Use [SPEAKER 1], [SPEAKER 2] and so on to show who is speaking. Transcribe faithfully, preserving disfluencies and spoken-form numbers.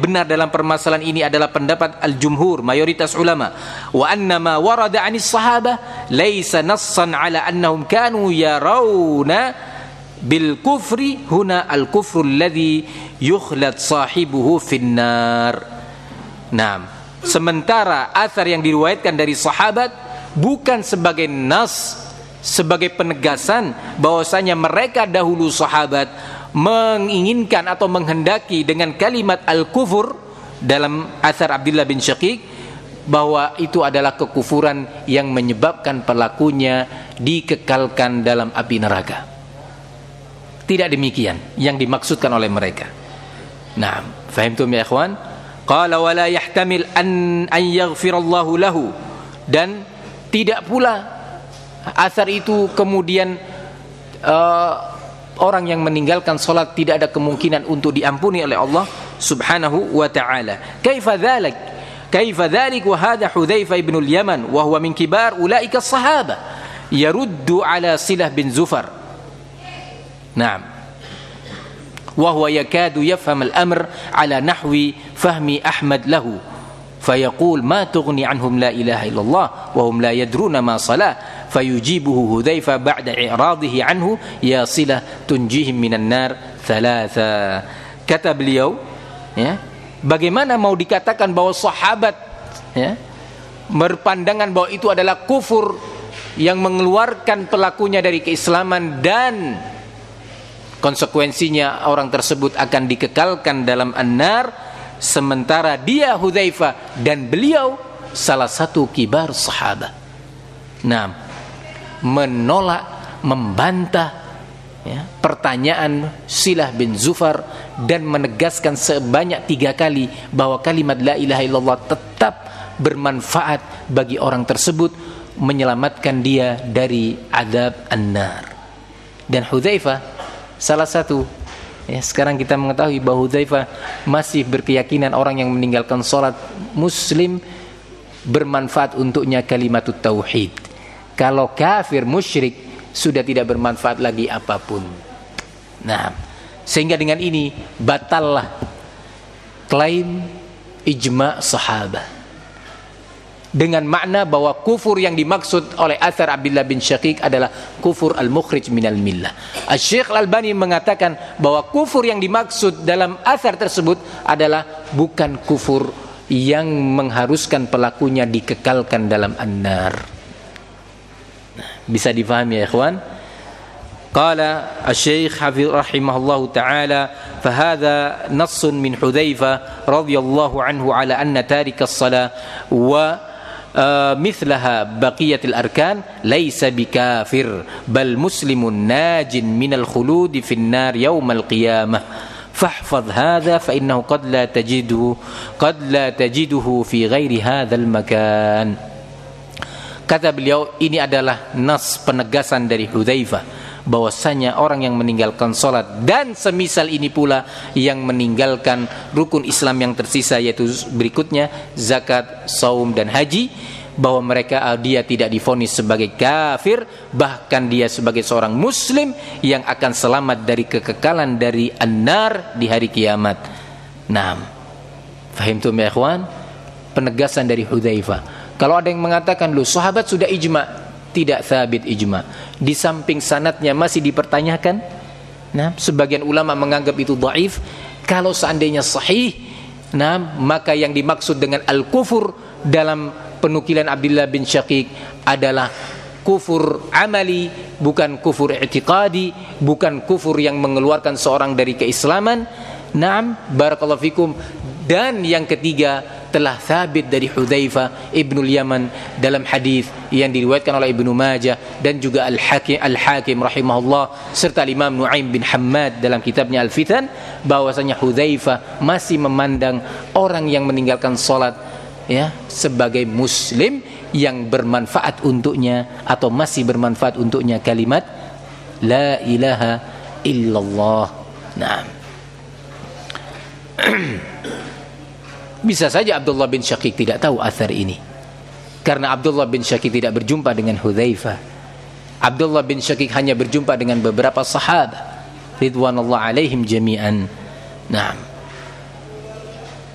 [SPEAKER 1] benar dalam permasalahan ini adalah pendapat al-jumhur, mayoritas ulama, wa anna ma warada 'anis sahabah laisa nassan 'ala annahum kanu yarawna bil kufri huna al-kufru alladhi yukhlad sahibuhu finnar. Nah, sementara athar yang diriwayatkan dari sahabat bukan sebagai nas, sebagai penegasan bahwasanya mereka dahulu sahabat menginginkan atau menghendaki dengan kalimat al-kufur dalam athar Abdullah bin Syaqiq bahwa itu adalah kekufuran yang menyebabkan pelakunya dikekalkan dalam api neraka. Tidak demikian yang dimaksudkan oleh mereka. Nah, fahimtum ya ikhwan? Qala wa la yahtamil an an yaghfirallahu lahu, dan tidak pula athar itu kemudian uh, orang yang meninggalkan salat tidak ada kemungkinan untuk diampuni oleh Allah Subhanahu wa taala. Kaifa dzalik? Kaifa dzalik wa hadha Hudzaifah ibn al-Yaman wa huwa min kibar ulaika as-sahabah yaruddu ala Silah bin Zufar. Naam. وهو يكاد يفهم الأمر على نحو فهم أحمد له فيقول ما تغني عنهم لا إله إلا الله وهم لا يدرون ما صلاة فيجيبه هذيفة بعد إعراضه عنه يا صلة تنجيهم من النار ثلاثة. Kata beliau, ya, bagaimana mau dikatakan bahwa sahabat, ya, berpandangan bahwa itu adalah kufur yang mengeluarkan pelakunya dari keislaman dan konsekuensinya orang tersebut akan dikekalkan dalam an-nar, sementara dia Hudzaifah dan beliau salah satu kibar sahabat. Nah, menolak, membantah, ya, pertanyaan Silah bin Zufar dan menegaskan sebanyak tiga kali bahwa kalimat la ilaha illallah tetap bermanfaat bagi orang tersebut, menyelamatkan dia dari azab an-nar. Dan Hudzaifah salah satu, ya, sekarang kita mengetahui bahwa Hudzaifah masih berkeyakinan orang yang meninggalkan sholat muslim bermanfaat untuknya kalimatut tauhid. Kalau kafir musyrik sudah tidak bermanfaat lagi apapun. Nah, sehingga dengan ini batallah klaim ijma' sahabat dengan makna bahwa kufur yang dimaksud oleh athar Abdullah bin Syaqiq adalah kufur al-mukhrij minal millah. Asy-Syaikh Al-Albani mengatakan bahwa kufur yang dimaksud dalam athar tersebut adalah bukan kufur yang mengharuskan pelakunya dikekalkan dalam an-nar. Nah, bisa difahami ya ikhwan? Qala asy-Syaikh Hafiz rahimahullahu taala fa hadza nassun min Hudzaifah radhiyallahu anhu ala anna tarika as-shalah wa Uh, mithlaha baqiyatil arkan laisa bikafir bal muslimun najin minal khuludi fin nar yaumal qiyamah fahfadh hadha fa innahu qad la tajiduhu qad la tajiduhu fi ghairi hadzal makan. Kata beliau, ini adalah nas penegasan dari Hudzaifah bahwasanya orang yang meninggalkan salat dan semisal ini pula yang meninggalkan rukun Islam yang tersisa yaitu berikutnya zakat, saum dan haji, bahwa mereka dia tidak divonis sebagai kafir, bahkan dia sebagai seorang muslim yang akan selamat dari kekekalan dari an-nar di hari kiamat. Naam. Fahimtum ya ikhwan? Penegasan dari Hudzaifah. Kalau ada yang mengatakan lu sahabat sudah ijma', tidak sabit ijma'. Di samping sanadnya masih dipertanyakan. Nah, sebagian ulama menganggap itu dhaif. Kalau seandainya sahih, nah, maka yang dimaksud dengan al-kufur dalam penukilan Abdullah bin Syaqiq adalah kufur amali, bukan kufur i'tiqadi, bukan kufur yang mengeluarkan seorang dari keislaman. Naam, barakallahu fikum. Dan yang ketiga, telah sabit dari Hudzaifah ibnul Yaman dalam hadis yang diriwayatkan oleh Ibnu Majah dan juga Al-Hakim Al-Hakim rahimahullah serta Imam Nu'aim bin Hammad dalam kitabnya Al-Fitan, bahwasanya Hudzaifah masih memandang orang yang meninggalkan salat, ya, sebagai muslim yang bermanfaat untuknya atau masih bermanfaat untuknya kalimat la ilaha illallah. Nah, bisa saja Abdullah bin Syaqiq tidak tahu athar ini, karena Abdullah bin Syaqiq tidak berjumpa dengan Hudzaifah. Abdullah bin Syaqiq hanya berjumpa dengan beberapa sahabat ridwanullah alaihim jami'an. Nah,